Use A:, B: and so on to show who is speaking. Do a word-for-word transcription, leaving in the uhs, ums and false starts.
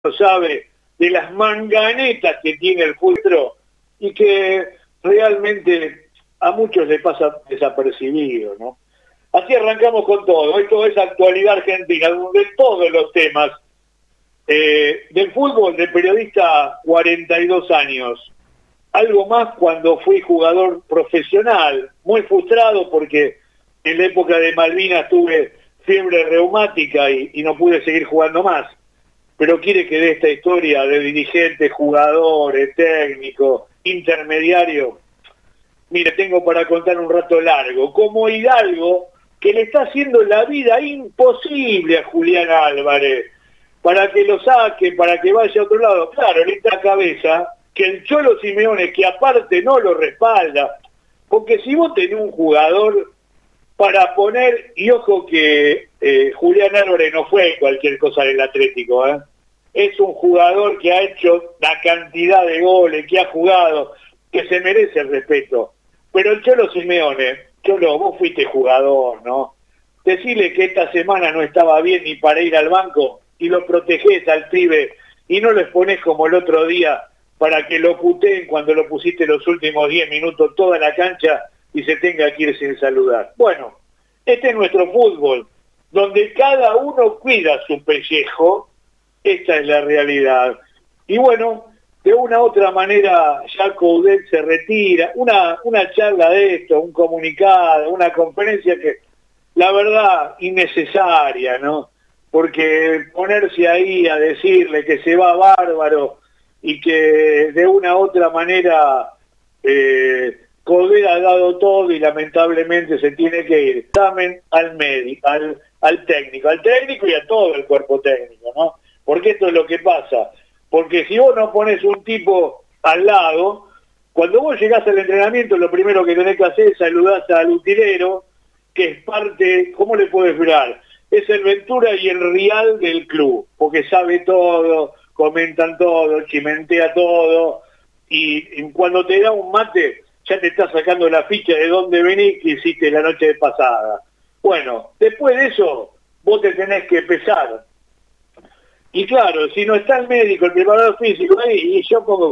A: sabe de las manganetas que tiene el fútbol y que realmente a muchos les pasa desapercibido, ¿no? Así arrancamos con todo. Esto es Actualidad Argentina, donde todos los temas eh, del fútbol, de periodista, cuarenta y dos años. Algo más cuando fui jugador profesional, muy frustrado porque en la época de Malvinas tuve fiebre reumática y, y no pude seguir jugando más. Pero quiere que de esta historia de dirigentes, jugadores, técnicos, intermediarios, mire, tengo para contar un rato largo, como Hidalgo, que le está haciendo la vida imposible a Julián Álvarez, para que lo saque, para que vaya a otro lado. Claro, le está a cabeza que el Cholo Simeone, que aparte no lo respalda, porque si vos tenés un jugador para poner, y ojo que eh, Julián Álvarez no fue cualquier cosa del Atlético, ¿eh? Es un jugador que ha hecho la cantidad de goles, que ha jugado, que se merece el respeto. Pero el Cholo Simeone, Cholo, vos fuiste jugador, ¿no? Decirle que esta semana no estaba bien ni para ir al banco y lo protegés al pibe y no lo exponés como el otro día para que lo puteen cuando lo pusiste los últimos diez minutos toda la cancha y se tenga que ir sin saludar. Bueno, este es nuestro fútbol, donde cada uno cuida su pellejo. Esta es la realidad. Y bueno, de una u otra manera ya Coudet se retira. Una, una charla de esto, un comunicado, una conferencia que, la verdad, innecesaria, ¿no? Porque ponerse ahí a decirle que se va bárbaro y que de una u otra manera eh, Coudet ha dado todo y lamentablemente se tiene que ir. Llamen al médico, al, al técnico, al técnico y a todo el cuerpo técnico, ¿no? Porque esto es lo que pasa. Porque si vos no pones un tipo al lado, cuando vos llegás al entrenamiento, lo primero que tenés que hacer es saludar al utilero, que es parte, ¿cómo le puedo explicar? Es el Ventura y el Rial del club, porque sabe todo, comentan todo, chimentea todo, y, y cuando te da un mate, ya te está sacando la ficha de dónde venís que hiciste la noche pasada. Bueno, después de eso, vos te tenés que pesar. Y claro, si no está el médico, el preparador físico, ahí, y yo pongo